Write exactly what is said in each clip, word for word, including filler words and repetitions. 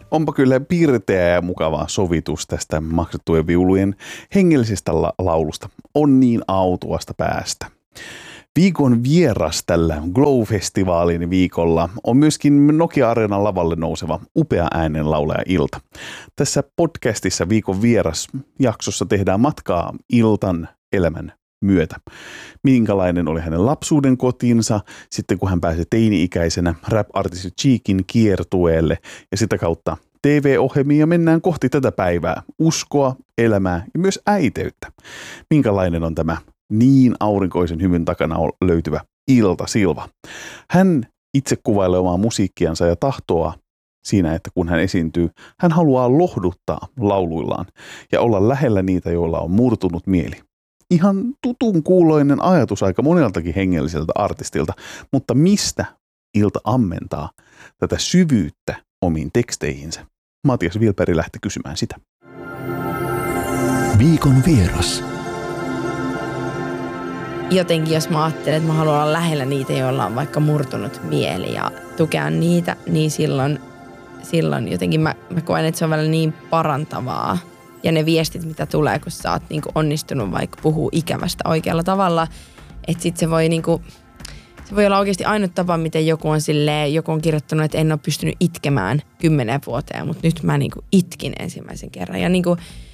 Onpa kyllä pirteä ja mukava sovitus tästä maksettujen viulujen hengellisestä la- laulusta. On niin autuasta päästä. Viikon vieras tällä Glow-festivaalin viikolla on myöskin Nokia-areenan lavalle nouseva upea äänenlaulaja Ilta. Tässä podcastissa Viikon vieras jaksossa tehdään matkaa Iltan elämän myötä. Minkälainen oli hänen lapsuuden kotinsa, sitten kun hän pääsi teini-ikäisenä rap-artisti Cheekin kiertueelle ja sitä kautta T V-ohjelmia mennään kohti tätä päivää, uskoa, elämää ja myös äiteyttä. Minkälainen on tämä niin aurinkoisen hymyn takana löytyvä Ilta Silva. Hän itse kuvailee omaa musiikkiansa ja tahtoa siinä, että kun hän esiintyy, hän haluaa lohduttaa lauluillaan ja olla lähellä niitä, joilla on murtunut mieli. Ihan tutun kuuloinen ajatus aika moneltakin hengelliseltä artistilta, mutta mistä Ilta ammentaa tätä syvyyttä omiin teksteihinsä? Matias Vilperi lähti kysymään sitä. Viikon vieras. Jotenkin jos mä ajattelen, että mä haluan olla lähellä niitä, joilla on vaikka murtunut mieli ja tukea niitä, niin silloin, silloin jotenkin mä, mä koen, että se on välillä niin parantavaa. Ja ne viestit, mitä tulee, kun sä oot niinku onnistunut vaikka puhuu ikävästä oikealla tavalla, että sit se voi niinku, se voi olla oikeasti ainut tapa, miten joku on silleen, joku on kirjoittanut, että en ole pystynyt itkemään kymmenen vuoteen, mutta nyt mä niinku itkin ensimmäisen kerran. Ja niinku,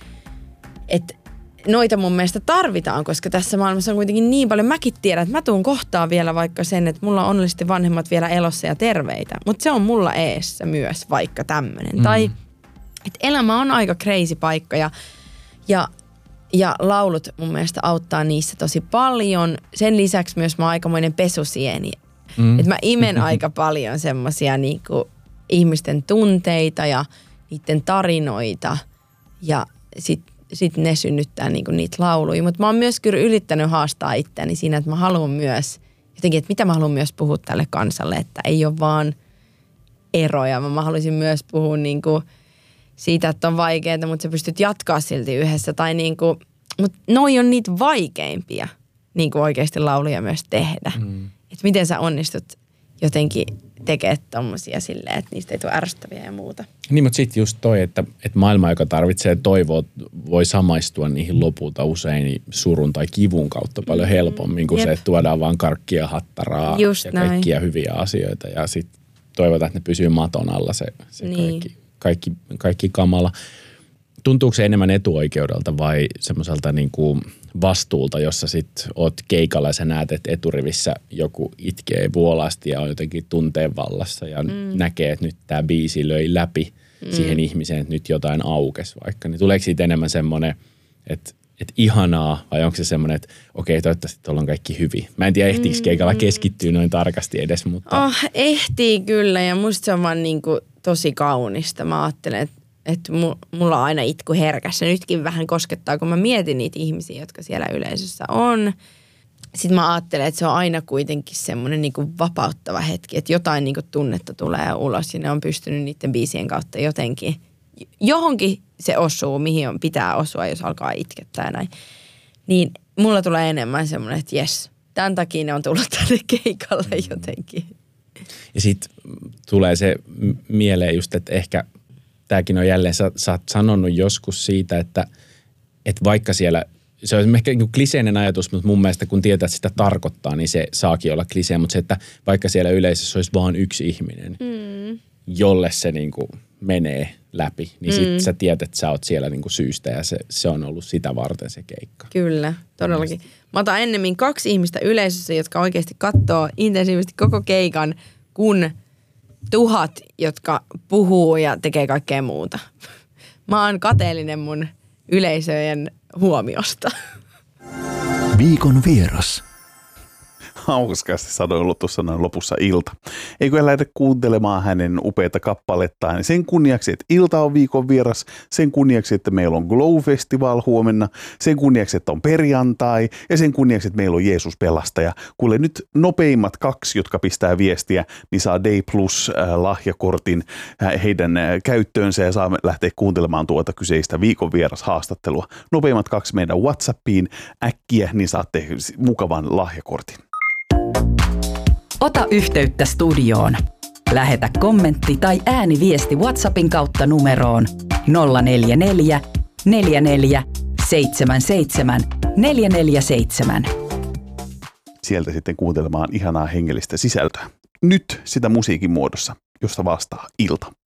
että noita mun mielestä tarvitaan, koska tässä maailmassa on kuitenkin niin paljon. Mäkin tiedän, että mä tuun kohtaa vielä vaikka sen, että mulla on onnellisesti vanhemmat vielä elossa ja terveitä. Mutta se on mulla eessä myös vaikka tämmöinen. Mm. Tai että elämä on aika crazy paikka ja, ja, ja laulut mun mielestä auttaa niissä tosi paljon. Sen lisäksi myös mä oon aikamoinen pesusieni. Mm. Että mä imen aika paljon semmosia niinku ihmisten tunteita ja niiden tarinoita ja sitten sitten ne synnyttää niinku niitä lauluja. Mutta mä oon myös kyllä yrittänyt haastaa itseäni siinä, että mä haluan myös, jotenkin, että mitä mä haluan myös puhua tälle kansalle, että ei ole vaan eroja. Mä haluaisin myös puhua niinku siitä, että on vaikeaa, mutta sä pystyt jatkaa silti yhdessä. Tai niinku, mutta noi on niitä vaikeimpia niinku oikeasti lauluja myös tehdä. Mm. Että miten sä onnistut jotenkin tekee tommosia silleen, että niistä ei tule ärsyttäviä ja muuta. Niin, mutta sitten just toi, että, että maailma, joka tarvitsee toivoa, voi samaistua niihin lopulta usein surun tai kivun kautta paljon helpommin kuin Jep. se, että tuodaan vaan karkkia, hattaraa just ja näin. Kaikkia hyviä asioita. Ja sitten toivotaan, että ne pysyy maton alla se, se niin. kaikki, kaikki, kaikki kamala. Tuntuuko se enemmän etuoikeudelta vai semmoiselta niin kuin vastuulta, jossa sit oot keikalla ja sä näet, että eturivissä joku itkee vuolasti ja on jotenkin tunteen vallassa ja mm. näkee, että nyt tää biisi löi läpi mm. siihen ihmiseen, että nyt jotain aukesi vaikka. Niin tuleeko siitä enemmän semmoinen, että, että ihanaa vai onko se semmoinen, että okei, toivottavasti tuolla on kaikki hyvin. Mä en tiedä, ehtiikö keikalla keskittyä noin tarkasti edes, mutta... Oh, ehtii kyllä ja musta se on vaan niinku tosi kaunista. Mä ajattelen, että Että mulla on aina itku herkässä. Nytkin vähän koskettaa, kun mä mietin niitä ihmisiä, jotka siellä yleisössä on. Sitten mä ajattelen, että se on aina kuitenkin semmoinen niinku vapauttava hetki, että jotain niinku tunnetta tulee ulos ja ne on pystynyt niiden biisien kautta jotenkin. Johonkin se osuu, mihin on, pitää osua, jos alkaa itkettää ja näin. Niin mulla tulee enemmän semmoinen, että jes, tämän takia ne on tullut tänne keikalle jotenkin. Ja sitten tulee se mieleen just, että ehkä... Tämäkin on jälleen, sä, sä oot sanonut joskus siitä, että, että vaikka siellä, se on ehkä niin kliseinen ajatus, mutta mun mielestä kun tietää, että sitä tarkoittaa, niin se saakin olla klisee, mutta se, että vaikka siellä yleisössä olisi vaan yksi ihminen, mm. jolle se niin kuin menee läpi, niin mm. sit sä tiedät, että sä oot siellä niin kuin syystä ja se, se on ollut sitä varten se keikka. Kyllä, todellakin. Mä otan ennemmin kaksi ihmistä yleisössä, jotka oikeasti katsoo intensiivisesti koko keikan, kun tuhat, jotka puhuu ja tekee kaikkea muuta. Mä oon kateellinen mun yleisöjen huomiosta. Viikon vieras. Hauskasti sanoin tuossa noin lopussa Ilta. Eikö lähde kuuntelemaan hänen upeita kappalettaan. Sen kunniaksi, että Ilta on viikon vieras. Sen kunniaksi, että meillä on Glow-festival huomenna. Sen kunniaksi, että on perjantai. Ja sen kunniaksi, että meillä on Jeesus pelastaja. Kuule nyt nopeimmat kaksi, jotka pistää viestiä, niin saa Day Plus äh, lahjakortin äh, heidän äh, käyttöönsä ja saa lähteä kuuntelemaan tuota kyseistä viikon vieras haastattelua. Nopeimmat kaksi meidän WhatsAppiin äkkiä, niin saatte mukavan lahjakortin. Ota yhteyttä studioon Lähetä kommentti tai ääniviesti WhatsAppin kautta numeroon nolla neljä neljä, neljä neljä, seitsemän seitsemän, neljä neljä seitsemän. Sieltä sitten kuuntelemaan ihanaa hengellistä sisältöä. Nyt sitä musiikin muodossa, josta vastaa Ilta.